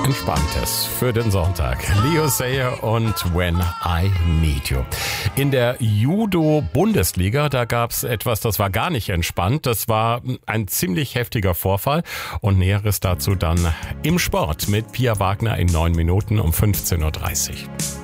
Entspanntes für den Sonntag. Leo Sayer und When I Need You. In der Judo-Bundesliga, da gab es etwas, das war gar nicht entspannt. Das war ein ziemlich heftiger Vorfall. Und Näheres dazu dann im Sport mit Pia Wagner in 9 Minuten um 15.30 Uhr.